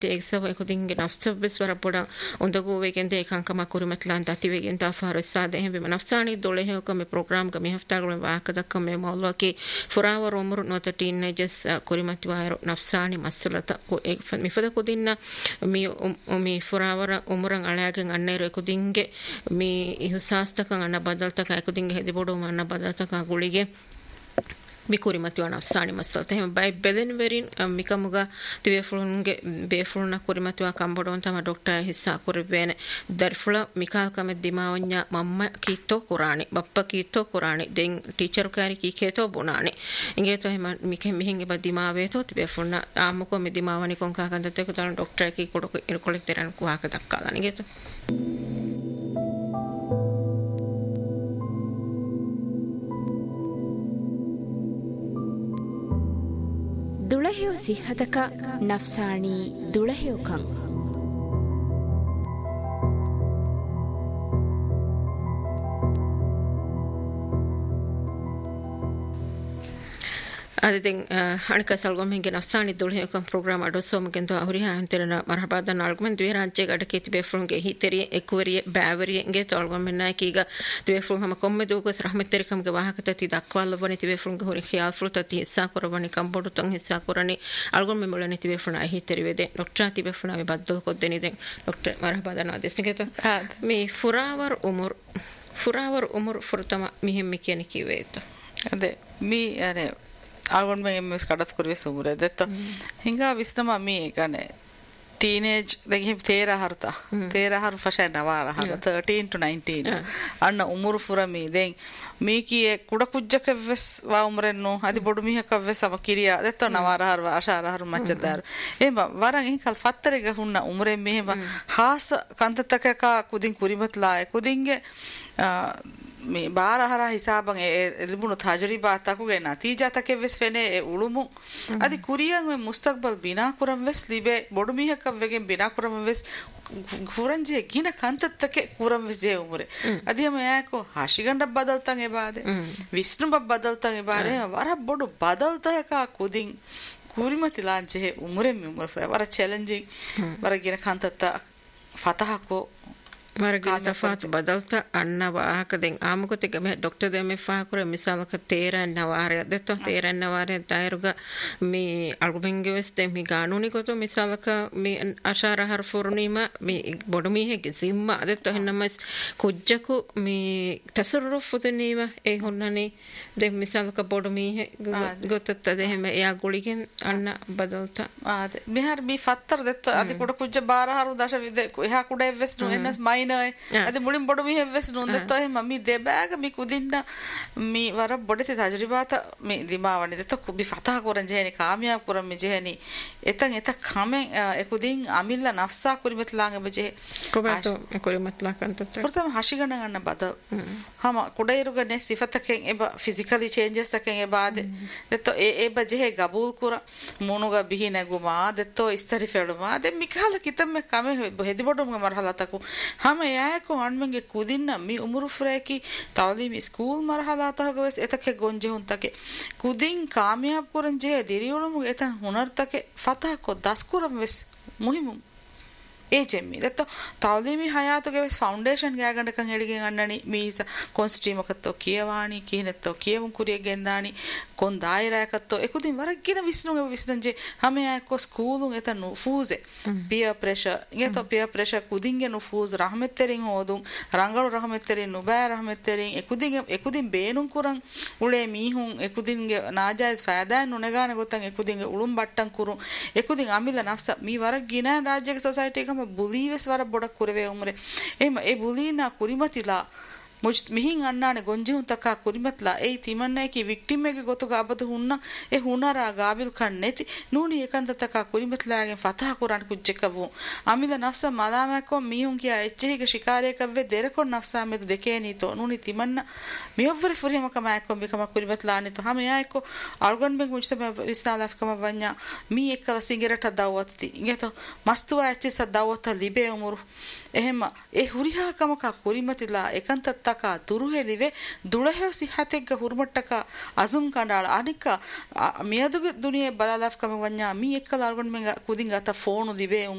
ඒක්සව එකදින්ගේ නෆ්සබ්ස් වරපොඩ උඳගෝවේගෙන්ද ඒකංකම කුරුමත්ලාන් දතිවේගෙන් තාෆාරස්සාද එහෙම නෆ්සානි දොලෙහක මේ ප්‍රෝග්‍රෑම් කම හෆ්තාගල වාකදක්ක මේ මල්වාකේ ෆොරාවර උමරු නොත ටීනේජර්ස් කුරිමත්වායර නෆ්සානි මස්සලත මිෆද කොදින්න මේ ෆොරාවර උමරන් අලයාගෙන් අන්නේර එකදින්ගේ මේ ඉහසාස්තකන් අන්න බදල්තක එකදින්ගේ හෙදිබොඩු අන්න බදල්තක ගුලිගේ මිකුරිමතිව නෆ්සානි මස්සලත එහෙම බයි බෙදෙන වෙරින් මිකමුගා තිවේෆුලුන්ගේ බේෆුලුන කුරිමතිව කම්බොඩොන් තම ඩොක්ටර් හිස්සා කුරිබේන දර්ෆුල මිකාකම දිමාවඤ්ඤා මම්ම කීතෝ කුරානි බප්ප කීතෝ කුරානි දෙන් ටීචර් කාරි කීකේතෝ බුනානි ඉංගේතෝ එහෙම මිකෙ මිහින්ගේ බදිමාවේතෝ තිවේෆුලුන ආමකෝ මෙ දිමාවනි කොන්කා කන්දතේ කුතන ඩොක්ටර් කී කොඩක ඉරකොලෙක්තරන් කුවාක දක්කාලා නිගේතෝ ದುಳಹೆಯೋ ಸಿಹತಕ ನಫ್ಸಾಣಿ ದುಳಹೆಯೋ ಕಂ ಅದೆಂ ಅಣಕ ಸಲ್ಗೊಂ ಹಿಂಗೆ ನಫ್ಸಾನಿ ದುಳಹೆಕಂ ಪ್ರೋಗ್ರಾಮ್ ಅಡೋಸೋಮ ಗೆಂತ ಅವರಿಹಾ ಅಂತಿರನ ಮರಹಬಾದ ನಾಲ್ಗುಮನ್ ದ್ವೇ ರಾಜ್ಯ ಗಡಕೆ ತಿಬೆಫ್ರುಂಗೆ ಹಿತೆರಿ ಎಕ್ವರಿಯ ಬ್ಯಾವರಿಯ ಗೆ ತಲ್ಗೊಂ ಮೆನ್ನಾಕಿ ಈಗ ತಿಬೆಫ್ರುಂ ಹಮ ಕೊಮ್ಮೆ ದೋಗಸ್ ರಹಮತ್ತೆರಿಕಂ ಗೆ ವಾಹಕತತಿ ದಕ್ವಾಲ ಬನಿ ತಿಬೆಫ್ರುಂಗೆ ಹೊರಿ ಖಿಯಾಲ್ ಫ್ರುತತಿ ಹಿಸ್ಸಾ ಕೊರಬನಿ ಕಂಬೋಡು ತಂ ಹಿಸ್ಸಾ ಕೊರನಿ ಅಲ್ಗೊಂ ಮೆಮುಳನಿ ತಿಬೆಫ್ರುನ ಹಿತೆರಿ ವೆದೆ ಡಾಕ್ಟರ್ ತಿಬೆಫ್ರುನ ವೆ ಬದ್ದೋ ಕೊದ್ದೆನಿದೆ ಡಾಕ್ಟರ್ ಮರಹಬಾದ ನಾ ದೆಸ್ನಿಗೆತ ಮಿ ಫುರಾವರ್ ಉಮರ್ ಫುರ್ತಮ ಮಿಹೆಂ ಮಿಕೆನಿ ಕಿವೇತ ಅದೇ ಮಿ ಅರೆ algon me mes kadat kurve sumure detta hinga visnama mi gane teenage degi tera har fasha nawara har 13 to 19 anna umur fura mi den mi kiye kuda kujjaka ves wa umrenno adi bodu mihaka ves ava kiriya detta nawara har ashara har machadar ema waran hinkal fattere ga hunna umre mehema hasa kantataka ka kudin kurimatla kudinge මේ බාරහර හිසාබන් එලිබුණු තජරිබා තකුගේ නතිජා තකෙ වෙස් ෆෙනේ උළුමු අදි කුරියන් මේ මුස්තක්බල් බිනා කුරම් වෙස් ලිබේ බොඩු මිහක වෙගෙන් බිනා කුරම් වෙස් කුරන්ජේ ගින කන්තත්තකේ කුරම් වෙස් J උමුරේ අදි යම යකෝ හාෂිගණ්ඩ බදල්තන් එබාදේ විෂ්ණු බදල්තන් එබාදේ වර බොඩු බදල්තයක කුදින් කුරිමති ලාංචේ උමුරේ උමුර වර චැලෙන්ජින් වර ගින කන්තත්ත ෆතහකෝ Margita Fats Badalta Anna Bahakaden Amukotika Doctor de Mefakura Misalaka Tera and Navare, the Tera and Navare, Diaruga, me Argumengus, me Ganunikoto, Misalaka, me and Ashara Harfurnima, me Bodomi Zimma, the Tohanamas, Kujaku, me Tasuru for the Neva, a Honani, the Misalaka Bodomi, got at the Yaguligan, Anna Badalta. Me had me fatter that the Kuja Bara, Dasha with the Hakuda West, my අද මුලින් බොඩ මිහ වෙස් නොන්දතෝ එහෙම මි දෙබෑග මි කුදින්න මි වර බොඩති තජරිබාත මි දිමාවනි දත කුබි ෆතා කරන් ජේනි කාමියා කරන් මි ජේනි එතන් එත කමෙන් එකුදින් අමිල්ලා නෆ්සා කුරිමත් ලාංග බජේ කොබතෝ කුරිමත් ලාකන්ත ප්‍රථම හෂිගණ ගන්න බද හම කුඩයිරුගනේ සිෆතකෙන් එබ ෆිසිකලි චේන්ජස් තකෙන් එබාද දත ඒ බජේ ගබූල් කුර මොනුග බිහි නැගුමා දතෝ ඉස්තරි ෆෙළුමා දෙ මිකාල කිතම් කමෙ හෙදි බොඩුම මරහලතකු hama yaako hanmenge kudinna mi umuru freki tawlim school marhalata hagawes etake gonje huntake kudin kamyab kuran je diriyulum etan hunar take fatah ko daskuram wes muhimum ejemmi detto tawlimi hayatu geves foundation gaganda kan hedigen annani misa constream akatto kiyawani kihinetto kiyawun kuriye gendani kon daira akatto ekudin waragina visnuge visdanje hame ayko schoolun eta nufuze peer pressure kudinge nufuz rahmetterin hodun rangalu rahmetterin nuba rahmetterin ekudin beenun kuran ule mihun ekudinge najais faada nunegane gotan ekudinge ulum battan kurun ekudin amila nafsa mi waragina rajyage society kam බුලීවස් වර බොඩක් කුරවේ උමරේ එහෙම ඒ බුලීනා කුරිමතිලා මුජ් මිහින් අන්නානේ ගොන්ජිහුන් තකා කුරිමත්ලා ඒ තිමන්නේ කි victim එකේ ගොතුක අබතු හුන්නා ඒ හුනරා ගාබිල් කන් නැති නූනි ඒකන්ත තකා කුරිමත්ලාගෙන් ෆතහ කුරාන් කුජ්ජකවු අමිල නෆ්ස මලාමකෝ මිහුන් කියා එච්චෙහිගේ ශිකාරය කව්වේ දෙරකොන් නෆ්සා මෙදු දෙකේ නීතෝ නූනි තිමන්න මියවර ෆුරියම කමයකෝ මිකම කුරිමත්ලානි තෝ හැම යයිකෝ අල්ගන් බෙන් මුජ්තම ඉස්නාලාෆ් කම වඤ්ඤා මී එක්කල සිගරට දවවත්ති ඉගෙතෝ මස්තුවා ඇච්චිස දවවත ලිබේ උමුරු එහෙම ඒ හුරිහාකමක කුරිමතිලා ඒකන්තත්තක දුරුහෙලිවේ දුලහෙව සිහතෙක්ග හුරුමට්ටක අසුම් කණ්ඩාල අනික මියදුගේ දුනියේ බලාලාෆ් කම වඤ්ඤා මී එක්කල අල්ගන් මෙන් කුදින් ගත ෆෝනු ලිවේ